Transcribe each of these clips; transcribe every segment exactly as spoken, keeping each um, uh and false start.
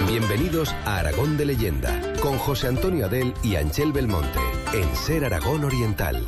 Bienvenidos a Aragón de Leyenda, con José Antonio Adel y Anchel Belmonte, en Ser Aragón Oriental.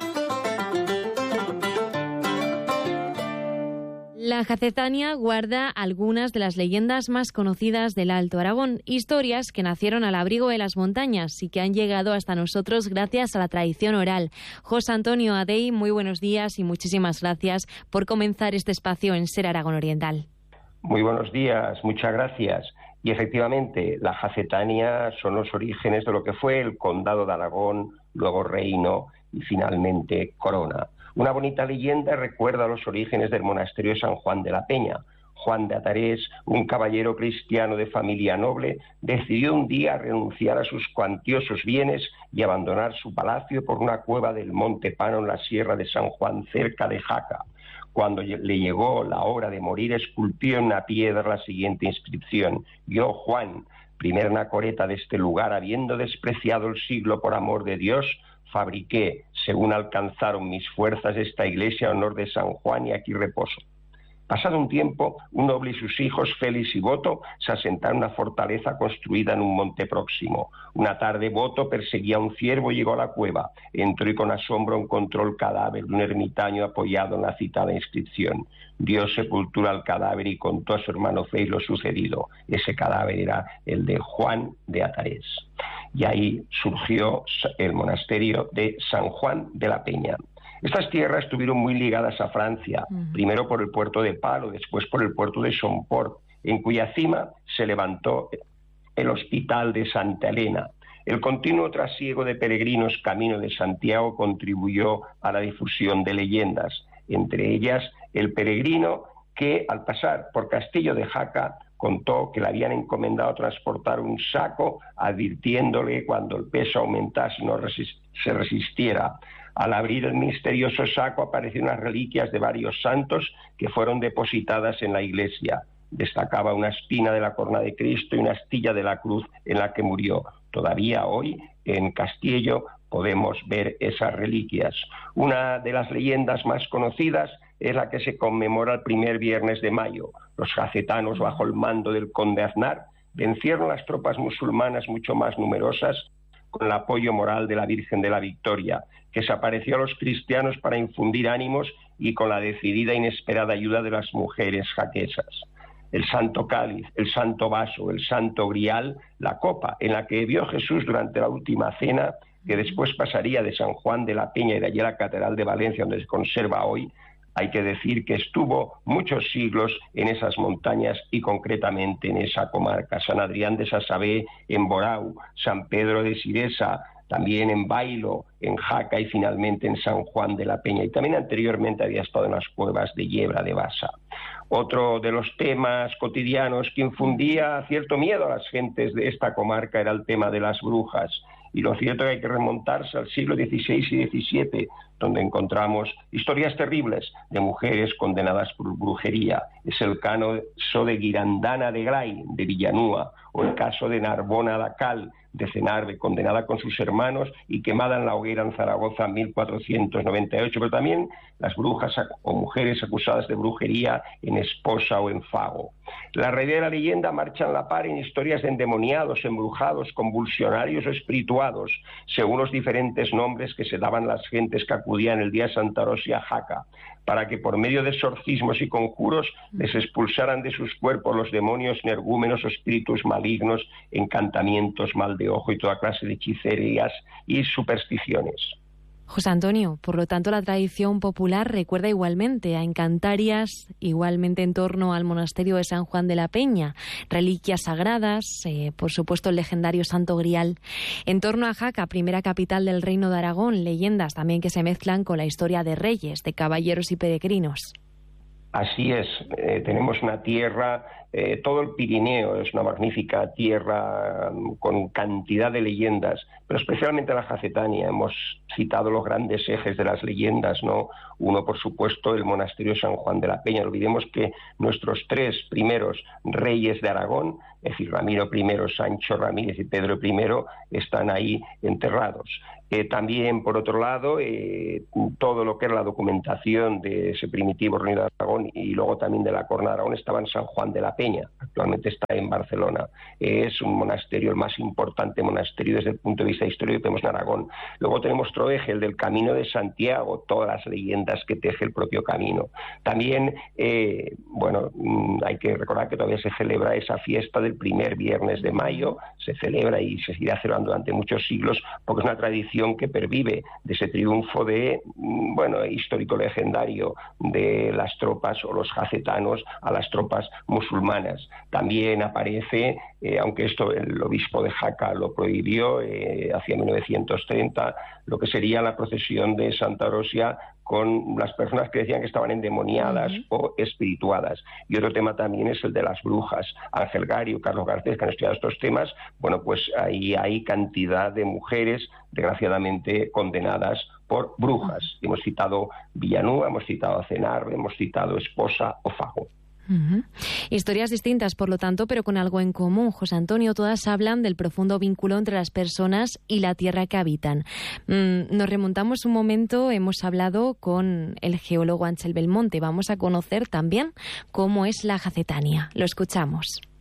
La Jacetania guarda algunas de las leyendas más conocidas del Alto Aragón, historias que nacieron al abrigo de las montañas y que han llegado hasta nosotros gracias a la tradición oral. José Antonio Adey, muy buenos días y muchísimas gracias por comenzar este espacio en Ser Aragón Oriental. Muy buenos días, muchas gracias. Y efectivamente, la Jacetania son los orígenes de lo que fue el Condado de Aragón, luego Reino y finalmente Corona. Una bonita leyenda recuerda los orígenes del monasterio de San Juan de la Peña. Juan de Atarés, un caballero cristiano de familia noble, decidió un día renunciar a sus cuantiosos bienes y abandonar su palacio por una cueva del Monte Pano en la sierra de San Juan, cerca de Jaca. Cuando le llegó la hora de morir, esculpió en una piedra la siguiente inscripción: Yo, Juan, primer anacoreta de este lugar, habiendo despreciado el siglo por amor de Dios, fabriqué, según alcanzaron mis fuerzas, esta iglesia en honor de San Juan, y aquí reposo. Pasado un tiempo, un noble y sus hijos, Félix y Boto, se asentaron en una fortaleza construida en un monte próximo. Una tarde, Boto perseguía a un ciervo y llegó a la cueva. Entró y con asombro encontró el cadáver de un ermitaño apoyado en la citada inscripción. Dio sepultura al cadáver y contó a su hermano Félix lo sucedido. Ese cadáver era el de Juan de Atarés. Y ahí surgió el monasterio de San Juan de la Peña. Estas tierras estuvieron muy ligadas a Francia, uh-huh. primero por el puerto de Palo, después por el puerto de Somport, en cuya cima se levantó el Hospital de Santa Elena. El continuo trasiego de peregrinos camino de Santiago contribuyó a la difusión de leyendas, entre ellas el peregrino que, al pasar por Castillo de Jaca, contó que le habían encomendado transportar un saco, advirtiéndole cuando el peso aumentase y no resist- se resistiera. Al abrir el misterioso saco aparecieron unas reliquias de varios santos que fueron depositadas en la iglesia. Destacaba una espina de la corona de Cristo y una astilla de la cruz en la que murió. Todavía hoy, en Castillo, podemos ver esas reliquias. Una de las leyendas más conocidas es la que se conmemora el primer viernes de mayo. Los jacetanos, bajo el mando del conde Aznar, vencieron las tropas musulmanas mucho más numerosas con el apoyo moral de la Virgen de la Victoria, que se apareció a los cristianos para infundir ánimos y con la decidida e inesperada ayuda de las mujeres jaquesas. El santo cáliz, el santo vaso, el santo grial, la copa en la que bebió Jesús durante la última cena, que después pasaría de San Juan de la Peña y de allí a la Catedral de Valencia, donde se conserva hoy. Hay que decir que estuvo muchos siglos en esas montañas y concretamente en esa comarca. San Adrián de Sasabé, en Borau, San Pedro de Siresa, también en Bailo, en Jaca y finalmente en San Juan de la Peña. Y también anteriormente había estado en las cuevas de Yebra de Basa. Otro de los temas cotidianos que infundía cierto miedo a las gentes de esta comarca era el tema de las brujas. Y lo cierto es que hay que remontarse al siglo dieciséis y diecisiete, donde encontramos historias terribles de mujeres condenadas por brujería. Es el caso de Guirandana de Gray, de Villanúa, o el caso de Narbona Dacal, de Cenarbe, condenada con sus hermanos y quemada en la hoguera en Zaragoza en mil cuatrocientos noventa y ocho, pero también las brujas o mujeres acusadas de brujería en Esposa o en Fago. La realidad de la leyenda marchan a la par en historias de endemoniados, embrujados, convulsionarios o espirituados, según los diferentes nombres que se daban las gentes que acudían el día de Santa Rosa a Jaca, para que por medio de exorcismos y conjuros les expulsaran de sus cuerpos los demonios, energúmenos o espíritus malignos, encantamientos, mal de ojo y toda clase de hechicerías y supersticiones. José Antonio, por lo tanto, la tradición popular recuerda igualmente a encantarias, igualmente en torno al monasterio de San Juan de la Peña, reliquias sagradas, eh, por supuesto el legendario Santo Grial. En torno a Jaca, primera capital del Reino de Aragón, leyendas también que se mezclan con la historia de reyes, de caballeros y peregrinos. Así es, eh, tenemos una tierra, eh, todo el Pirineo es una magnífica tierra um, con cantidad de leyendas, pero especialmente la Jacetania. Hemos citado los grandes ejes de las leyendas, ¿no? Uno, por supuesto, el monasterio de San Juan de la Peña. No olvidemos que nuestros tres primeros reyes de Aragón, es decir, Ramiro primero, Sancho Ramírez y Pedro primero, están ahí enterrados. Eh, también, por otro lado, eh, todo lo que era la documentación de ese primitivo reino de Aragón y luego también de la Corona de Aragón estaba en San Juan de la Peña, actualmente está en Barcelona. Es un monasterio, el más importante monasterio desde el punto de vista histórico que tenemos en Aragón. Luego tenemos Troeje, el del Camino de Santiago, todas las leyendas que teje el propio camino. También, eh, bueno, hay que recordar que todavía se celebra esa fiesta del primer viernes de mayo, se celebra y se seguirá celebrando durante muchos siglos, porque es una tradición que pervive de ese triunfo de, bueno, histórico legendario de las tropas o los jacetanos a las tropas musulmanas. También aparece, eh, aunque esto el obispo de Jaca lo prohibió eh, hacia mil novecientos treinta, lo que sería la procesión de Santa Rosia con las personas que decían que estaban endemoniadas uh-huh. o espirituadas. Y otro tema también es el de las brujas. Ángel Gario, Carlos Garcés, que han estudiado estos temas, bueno, pues ahí hay cantidad de mujeres, desgraciadamente, condenadas por brujas. Hemos citado Villanúa, hemos citado Cenarre, hemos citado Esposa o Fago. Uh-huh. Historias distintas, por lo tanto, pero con algo en común. José Antonio, todas hablan del profundo vínculo entre las personas y la tierra que habitan. Mm, nos remontamos un momento, hemos hablado con el geólogo Anchel Belmonte. Vamos a conocer también cómo es la Jacetania. Lo escuchamos.